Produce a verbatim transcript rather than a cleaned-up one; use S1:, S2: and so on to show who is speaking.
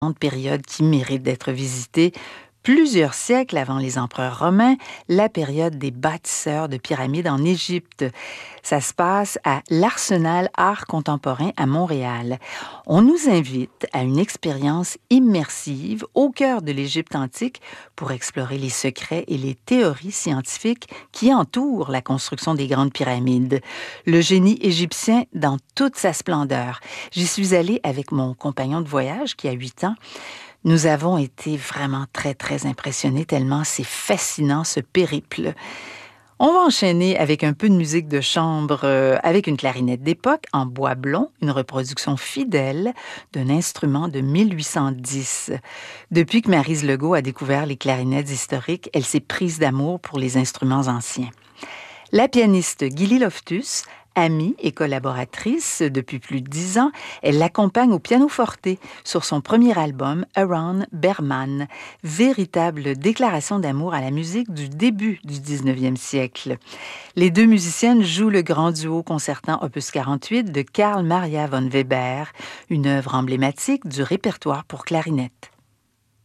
S1: période qui mérite d'être visitée. Plusieurs siècles avant les empereurs romains, la période des bâtisseurs de pyramides en Égypte. Ça se passe à l'Arsenal Art Contemporain à Montréal. On nous invite à une expérience immersive au cœur de l'Égypte antique pour explorer les secrets et les théories scientifiques qui entourent la construction des grandes pyramides. Le génie égyptien dans toute sa splendeur. J'y suis allée avec mon compagnon de voyage qui a huit ans. Nous avons été vraiment très, très impressionnés tellement c'est fascinant ce périple. On va enchaîner avec un peu de musique de chambre euh, avec une clarinette d'époque en bois blond, une reproduction fidèle d'un instrument de mille huit cent dix. Depuis que Maryse Legault a découvert les clarinettes historiques, elle s'est prise d'amour pour les instruments anciens. La pianiste Gilly Loftus, amie et collaboratrice depuis plus de dix ans, elle l'accompagne au pianoforte sur son premier album Around Berman, véritable déclaration d'amour à la musique du début du dix-neuvième siècle. Les deux musiciennes jouent le grand duo concertant opus quarante-huit de Carl Maria von Weber, une œuvre emblématique du répertoire pour clarinette.